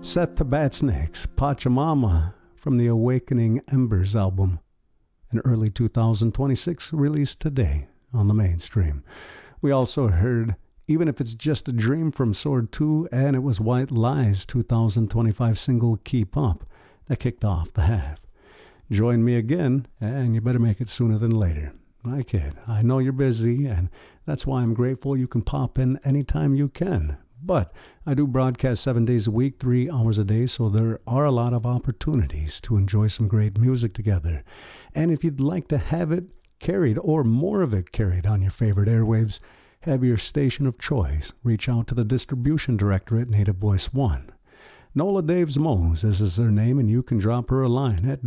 Seth Tabatsnik's Pachamama from the Awakening Embers album, an early 2026 release today on the mainstream. We also heard Even If It's Just a Dream from Sword 2, and it was White Lies' 2025 single Keep Up that kicked off the half. Join me again, and you better make it sooner than later. My kid, I know you're busy, and that's why I'm grateful you can pop in anytime you can. But I do broadcast 7 days a week, 3 hours a day, so there are a lot of opportunities to enjoy some great music together. And if you'd like to have it carried, or more of it carried on your favorite airwaves, have your station of choice reach out to the distribution director at Native Voice One. Nola Daves Mose, this is her name, and you can drop her a line at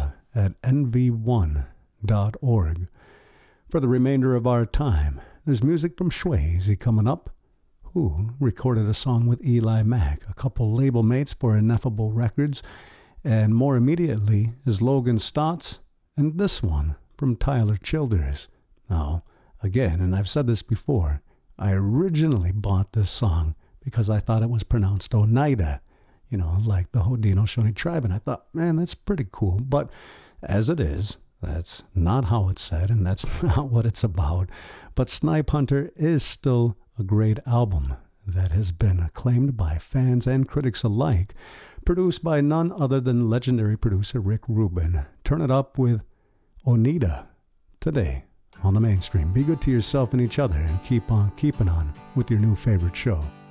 nola@nv1.org. For the remainder of our time, there's music from Shwazy coming up, who recorded a song with Eli Mack, a couple label mates for Ineffable Records, and more immediately is Logan Stotts, and this one from Tyler Childers. Now, again, and I've said this before, I originally bought this song because I thought it was pronounced Oneida, like the Haudenosaunee tribe, and I thought, man, that's pretty cool, but as it is, that's not how it's said, and that's not what it's about. But Snipe Hunter is still a great album that has been acclaimed by fans and critics alike, produced by none other than legendary producer Rick Rubin. Turn it up with Oneida today on the mainstream. Be good to yourself and each other, and keep on keeping on with your new favorite show.